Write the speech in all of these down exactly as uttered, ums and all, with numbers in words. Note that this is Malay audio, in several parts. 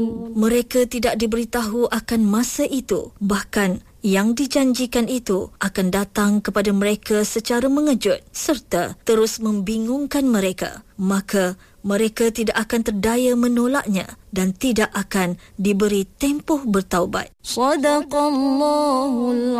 Mereka tidak diberitahu akan masa itu. Bahkan yang dijanjikan itu akan datang kepada mereka secara mengejut serta terus membingungkan mereka. Maka mereka tidak akan terdaya menolaknya dan tidak akan diberi tempoh bertaubat. Shadaqallahul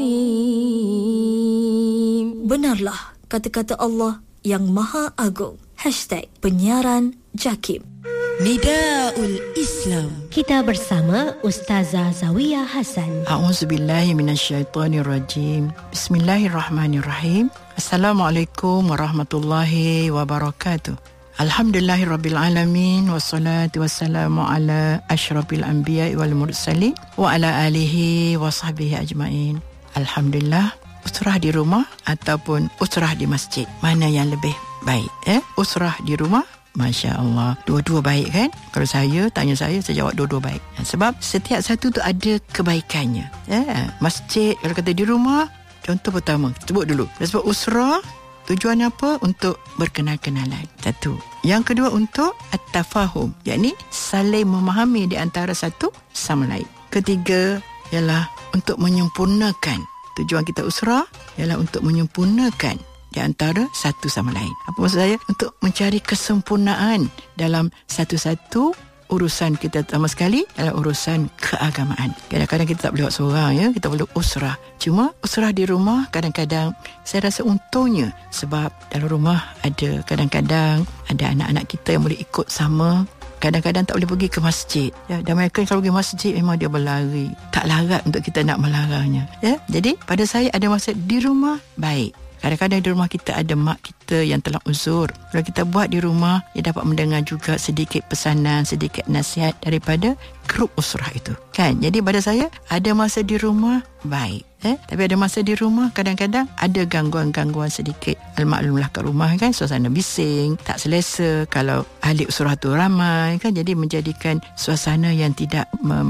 Azim. Benarlah kata-kata Allah yang Maha Agung. Hashtag Penyiaran Jakim. Nidaul Islam. Kita bersama Ustazah Zawiyah Hasan. A'udzubillahi minasyaitonirrajim. Bismillahirrahmanirrahim. Assalamualaikum warahmatullahi wabarakatuh. Alhamdulillahirabbil alamin wassalatu wassalamu ala asyrafil anbiya'i wal mursalin wa ala alihi wa sahbihi ajmain. Alhamdulillah, usrah di rumah ataupun usrah di masjid, mana yang lebih baik? Eh, usrah di rumah, Masya Allah, dua-dua baik kan? Kalau saya, tanya saya, saya jawab dua-dua baik. Sebab setiap satu tu ada kebaikannya. Eh, masjid, kalau kata di rumah, contoh pertama, sebut dulu. Sebab usrah, tujuan apa? Untuk berkenal-kenalan. Satu. Yang kedua, untuk at-tafahum, yakni saling memahami di antara satu sama lain. Ketiga, ialah untuk menyempurnakan. Tujuan kita usrah ialah untuk menyempurnakan di antara satu sama lain. Apa maksud saya? Untuk mencari kesempurnaan dalam satu-satu urusan kita, pertama sekali dalam urusan keagamaan. Kadang-kadang kita tak boleh buat seorang, ya, kita boleh usrah. Cuma usrah di rumah kadang-kadang saya rasa untungnya, sebab dalam rumah ada kadang-kadang ada anak-anak kita yang boleh ikut sama. Kadang-kadang tak boleh pergi ke masjid, ya, dan mereka kalau pergi masjid memang dia berlari. Tak larat untuk kita nak melarangnya, ya. Jadi pada saya ada masa di rumah baik. Kadang-kadang di rumah kita ada mak kita yang telah uzur. Kalau kita buat di rumah, dia dapat mendengar juga sedikit pesanan, sedikit nasihat daripada grup usrah itu, kan? Jadi pada saya ada masa di rumah baik, eh? Tapi ada masa di rumah kadang-kadang ada gangguan-gangguan sedikit. Al-maklumlah kat rumah kan, suasana bising, tak selesa kalau ahli usrah tu ramai kan, jadi menjadikan suasana yang tidak mem-